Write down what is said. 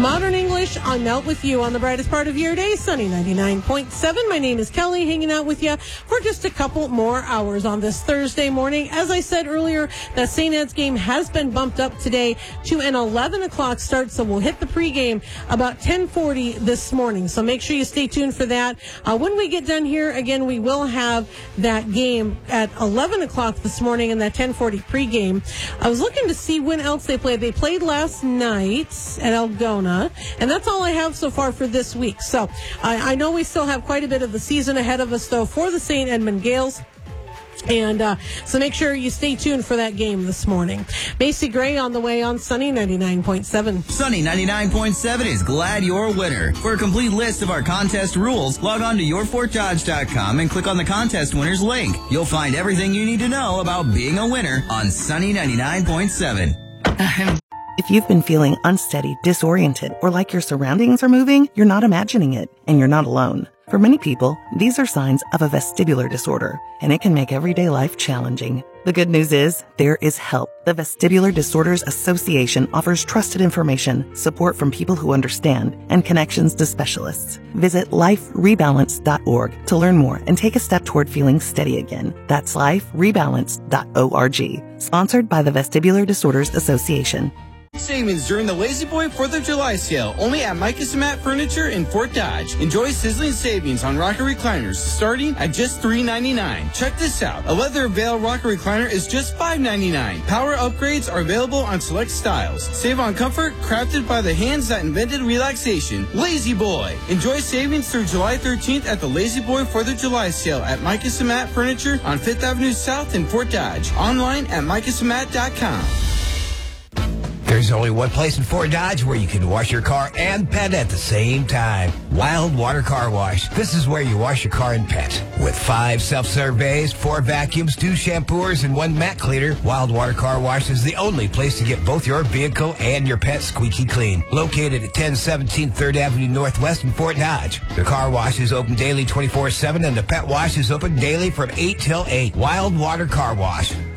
Modern English on Melt with you on the brightest part of your day, Sunny 99.7. My name is Kelly, hanging out with you for just a couple more hours on this Thursday morning. As I said earlier, that St. Ed's game has been bumped up today to an 11 o'clock start, so we'll hit the pregame about 10:40 this morning. So make sure you stay tuned for that. When we get done here, again, we will have that game at 11 o'clock this morning and that 10:40 pregame. I was looking to see when else they played. They played last night at Algona, and that's all I have so far for this week. So I know we still have quite a bit of the season ahead of us, though, for the St. Edmund Gales. And so make sure you stay tuned for that game this morning. Macy Gray on the way on Sunny 99.7. Sunny 99.7 is glad you're a winner. For a complete list of our contest rules, log on to yourfortdodge.com and click on the contest winners link. You'll find everything you need to know about being a winner on Sunny 99.7. If you've been feeling unsteady, disoriented, or like your surroundings are moving, you're not imagining it, and you're not alone. For many people, these are signs of a vestibular disorder, and it can make everyday life challenging. The good news is, there is help. The Vestibular Disorders Association offers trusted information, support from people who understand, and connections to specialists. Visit liferebalance.org to learn more and take a step toward feeling steady again. That's liferebalance.org. Sponsored by the Vestibular Disorders Association. Savings during the Lazy Boy 4th of July sale, only at Mike and Samat Furniture in Fort Dodge. Enjoy sizzling savings on rocker recliners starting at just $3.99. Check this out. A leather veil rocker recliner is just $5.99. Power upgrades are available on select styles. Save on comfort crafted by the hands that invented relaxation. Lazy Boy. Enjoy savings through July 13th at the Lazy Boy 4th of July sale at Mike and Samat Furniture on 5th Avenue South in Fort Dodge. Online at mikeandsamat.com. There's only one place in Fort Dodge where you can wash your car and pet at the same time. Wild Water Car Wash. This is where you wash your car and pet. With 5 self-serve bays, 4 vacuums, 2 shampoers, and 1 mat cleaner, Wild Water Car Wash is the only place to get both your vehicle and your pet squeaky clean. Located at 1017 3rd Avenue Northwest in Fort Dodge. The car wash is open daily 24/7, and the pet wash is open daily from 8 till 8. Wild Water Car Wash.